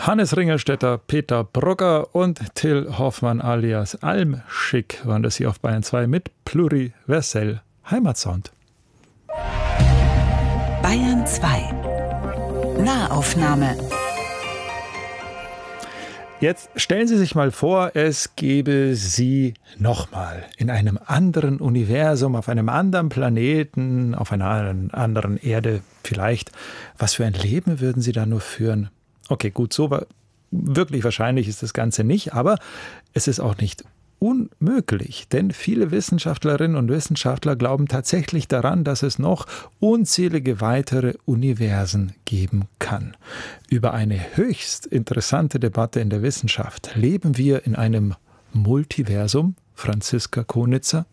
Hannes Ringelstetter, Peter Brugger und Till Hoffmann alias Almschick waren das hier auf Bayern 2 mit Pluriversell Heimatsound. Bayern 2 Nahaufnahme. Jetzt stellen Sie sich mal vor, es gäbe Sie nochmal in einem anderen Universum, auf einem anderen Planeten, auf einer anderen Erde vielleicht. Was für ein Leben würden Sie da nur führen? Okay, gut, so wirklich wahrscheinlich ist das Ganze nicht, aber es ist auch nicht unmöglich, denn viele Wissenschaftlerinnen und Wissenschaftler glauben tatsächlich daran, dass es noch unzählige weitere Universen geben kann. Über eine höchst interessante Debatte in der Wissenschaft. Leben wir in einem Multiversum, Franziska Konitzer?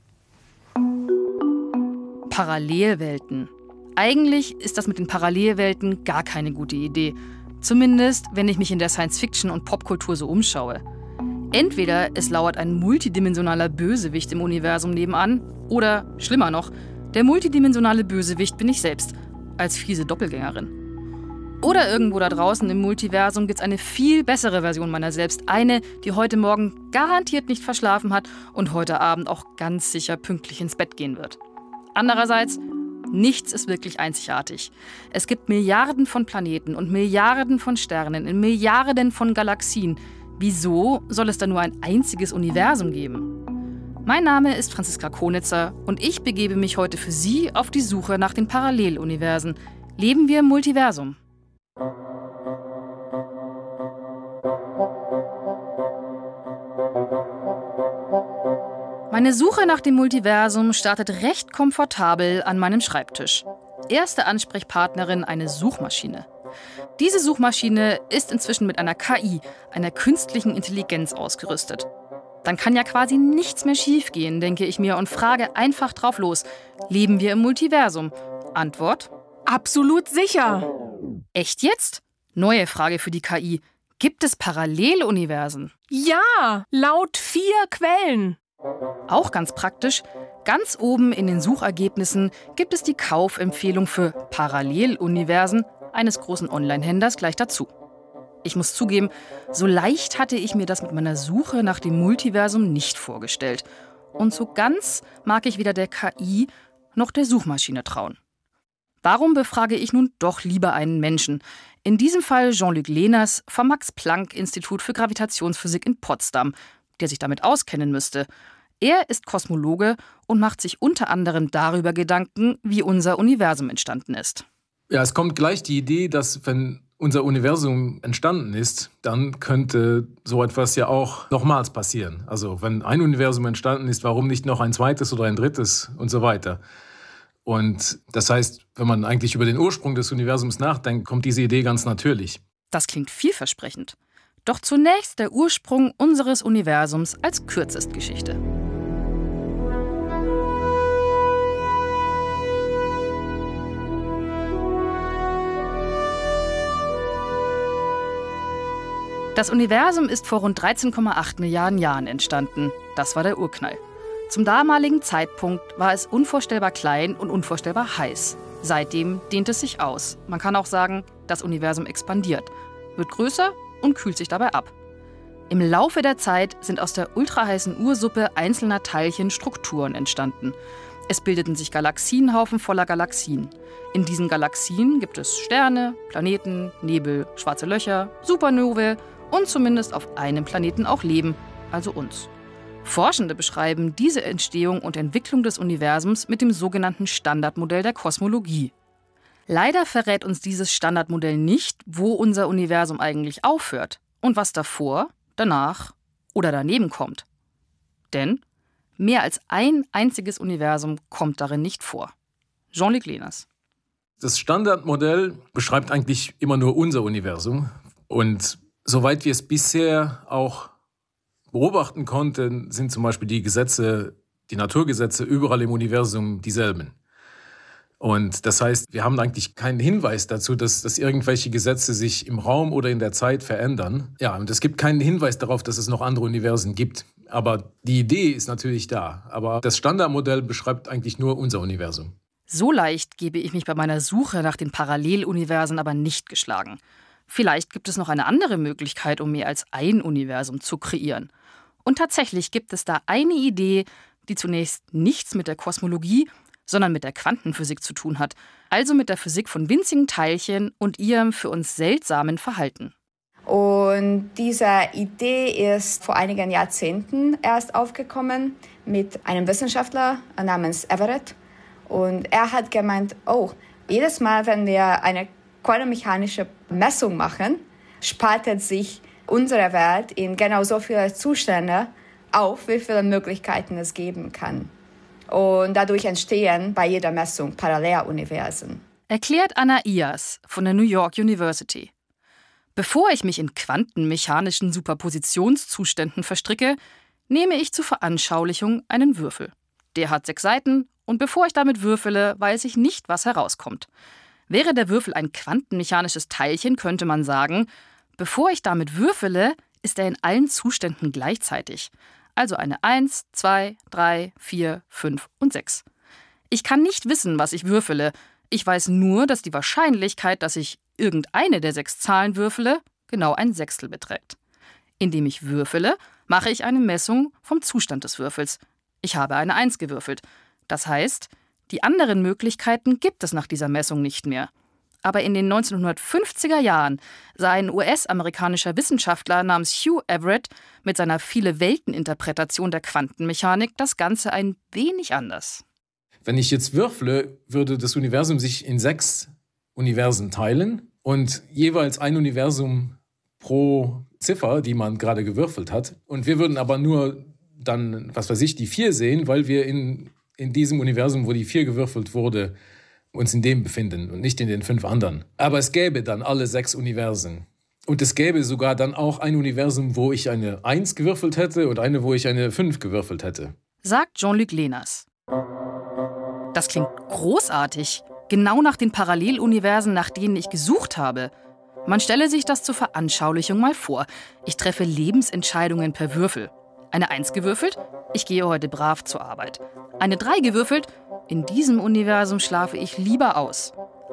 Parallelwelten. Eigentlich ist das mit den Parallelwelten gar keine gute Idee. Zumindest, wenn ich mich in der Science-Fiction- und Popkultur so umschaue. Entweder es lauert ein multidimensionaler Bösewicht im Universum nebenan, oder, schlimmer noch, der multidimensionale Bösewicht bin ich selbst, als fiese Doppelgängerin. Oder irgendwo da draußen im Multiversum gibt es eine viel bessere Version meiner selbst. Eine, die heute Morgen garantiert nicht verschlafen hat und heute Abend auch ganz sicher pünktlich ins Bett gehen wird. Andererseits, nichts ist wirklich einzigartig. Es gibt Milliarden von Planeten und Milliarden von Sternen in Milliarden von Galaxien. Wieso soll es da nur ein einziges Universum geben? Mein Name ist Franziska Konitzer und ich begebe mich heute für Sie auf die Suche nach den Paralleluniversen. Leben wir im Multiversum? Meine Suche nach dem Multiversum startet recht komfortabel an meinem Schreibtisch. Erste Ansprechpartnerin eine Suchmaschine. Diese Suchmaschine ist inzwischen mit einer KI, einer künstlichen Intelligenz, ausgerüstet. Dann kann ja quasi nichts mehr schiefgehen, denke ich mir und frage einfach drauf los. Leben wir im Multiversum? Antwort: Absolut sicher. Echt jetzt? Neue Frage für die KI. Gibt es Paralleluniversen? Ja, laut 4 Quellen. Auch ganz praktisch. Ganz oben in den Suchergebnissen gibt es die Kaufempfehlung für Paralleluniversen eines großen Online-Händlers gleich dazu. Ich muss zugeben, so leicht hatte ich mir das mit meiner Suche nach dem Multiversum nicht vorgestellt. Und so ganz mag ich weder der KI noch der Suchmaschine trauen. Warum befrage ich nun doch lieber einen Menschen? In diesem Fall Jean-Luc Lehners vom Max-Planck-Institut für Gravitationsphysik in Potsdam, der sich damit auskennen müsste. Er ist Kosmologe und macht sich unter anderem darüber Gedanken, wie unser Universum entstanden ist. Ja, es kommt gleich die Idee, dass wenn unser Universum entstanden ist, dann könnte so etwas ja auch nochmals passieren. Also wenn ein Universum entstanden ist, warum nicht noch ein zweites oder ein drittes und so weiter. Und das heißt, wenn man eigentlich über den Ursprung des Universums nachdenkt, kommt diese Idee ganz natürlich. Das klingt vielversprechend. Doch zunächst der Ursprung unseres Universums als Kürzestgeschichte. Das Universum ist vor rund 13,8 Milliarden Jahren entstanden. Das war der Urknall. Zum damaligen Zeitpunkt war es unvorstellbar klein und unvorstellbar heiß. Seitdem dehnt es sich aus. Man kann auch sagen, das Universum expandiert, wird größer und kühlt sich dabei ab. Im Laufe der Zeit sind aus der ultraheißen Ursuppe einzelner Teilchen Strukturen entstanden. Es bildeten sich Galaxienhaufen voller Galaxien. In diesen Galaxien gibt es Sterne, Planeten, Nebel, schwarze Löcher, Supernovae und zumindest auf einem Planeten auch Leben, also uns. Forschende beschreiben diese Entstehung und Entwicklung des Universums mit dem sogenannten Standardmodell der Kosmologie. Leider verrät uns dieses Standardmodell nicht, wo unser Universum eigentlich aufhört und was davor, danach oder daneben kommt. Denn mehr als ein einziges Universum kommt darin nicht vor. Jean-Luc Lehners. Das Standardmodell beschreibt eigentlich immer nur unser Universum. Und soweit wir es bisher auch beobachten konnten, sind zum Beispiel die Gesetze, die Naturgesetze überall im Universum dieselben. Und das heißt, wir haben eigentlich keinen Hinweis dazu, dass irgendwelche Gesetze sich im Raum oder in der Zeit verändern. Ja, und es gibt keinen Hinweis darauf, dass es noch andere Universen gibt. Aber die Idee ist natürlich da. Aber das Standardmodell beschreibt eigentlich nur unser Universum. So leicht gebe ich mich bei meiner Suche nach den Paralleluniversen aber nicht geschlagen. Vielleicht gibt es noch eine andere Möglichkeit, um mehr als ein Universum zu kreieren. Und tatsächlich gibt es da eine Idee, die zunächst nichts mit der Kosmologie, sondern mit der Quantenphysik zu tun hat, also mit der Physik von winzigen Teilchen und ihrem für uns seltsamen Verhalten. Und diese Idee ist vor einigen Jahrzehnten erst aufgekommen mit einem Wissenschaftler namens Everett. Und er hat gemeint, jedes Mal, wenn wir eine quantenmechanische Messung machen, spaltet sich unsere Welt in genau so viele Zustände auf, wie viele Möglichkeiten es geben kann. Und dadurch entstehen bei jeder Messung Paralleluniversen. Erklärt Anna Ias von der New York University. Bevor ich mich in quantenmechanischen Superpositionszuständen verstricke, nehme ich zur Veranschaulichung einen Würfel. Der hat 6 Seiten und bevor ich damit würfele, weiß ich nicht, was herauskommt. Wäre der Würfel ein quantenmechanisches Teilchen, könnte man sagen, bevor ich damit würfele, ist er in allen Zuständen gleichzeitig. Also eine 1, 2, 3, 4, 5 und 6. Ich kann nicht wissen, was ich würfele. Ich weiß nur, dass die Wahrscheinlichkeit, dass ich irgendeine der 6 Zahlen würfele, genau ein Sechstel beträgt. Indem ich würfele, mache ich eine Messung vom Zustand des Würfels. Ich habe eine 1 gewürfelt. Das heißt, die anderen Möglichkeiten gibt es nach dieser Messung nicht mehr. Aber in den 1950er Jahren sah ein US-amerikanischer Wissenschaftler namens Hugh Everett mit seiner Viele-Welten-Interpretation der Quantenmechanik das Ganze ein wenig anders. Wenn ich jetzt würfle, würde das Universum sich in 6 Universen teilen und jeweils ein Universum pro Ziffer, die man gerade gewürfelt hat. Und wir würden aber nur dann, die 4 sehen, weil wir in diesem Universum, wo die 4 gewürfelt wurde, uns in dem befinden und nicht in den 5 anderen. Aber es gäbe dann alle 6 Universen. Und es gäbe sogar dann auch ein Universum, wo ich eine 1 gewürfelt hätte und eine, wo ich eine 5 gewürfelt hätte. Sagt Jean-Luc Lenas. Das klingt großartig. Genau nach den Paralleluniversen, nach denen ich gesucht habe. Man stelle sich das zur Veranschaulichung mal vor. Ich treffe Lebensentscheidungen per Würfel. Eine 1 gewürfelt, ich gehe heute brav zur Arbeit. Eine 3 gewürfelt, in diesem Universum schlafe ich lieber aus.